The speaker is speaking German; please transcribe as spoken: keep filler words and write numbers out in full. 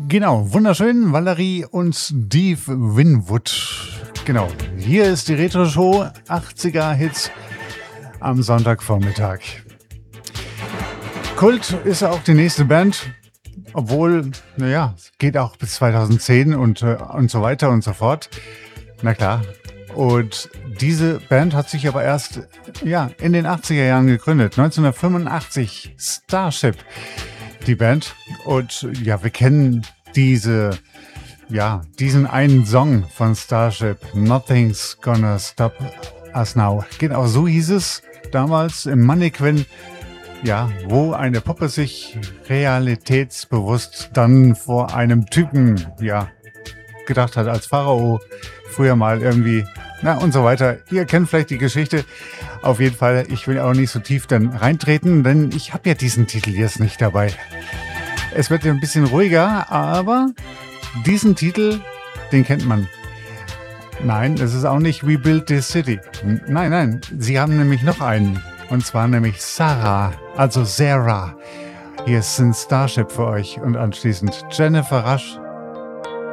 Genau, wunderschön, Valerie und Steve Winwood. Genau, hier ist die Retro-Show, achtziger-Hits am Sonntagvormittag. Kult ist auch die nächste Band, obwohl, naja, es geht auch bis zweitausendzehn und, äh, und so weiter und so fort. Na klar. Und diese Band hat sich aber erst ja, in den achtziger Jahren gegründet. neunzehnhundertfünfundachtzig, Starship, die Band. Und ja, wir kennen diese, ja, diesen einen Song von Starship, Nothing's Gonna Stop Us Now. Genau so hieß es damals im Mannequin. Ja, wo eine Puppe sich realitätsbewusst dann vor einem Typen, ja, gedacht hat als Pharao früher mal irgendwie, na und so weiter. Ihr kennt vielleicht die Geschichte. Auf jeden Fall, ich will auch nicht so tief dann reintreten, denn ich habe ja diesen Titel jetzt nicht dabei. Es wird ja ein bisschen ruhiger, aber diesen Titel, den kennt man. Nein, es ist auch nicht We Built This City. Nein, nein, sie haben nämlich noch einen. Und zwar nämlich Sarah, also Sarah. Hier ist ein Starship für euch und anschließend Jennifer Rush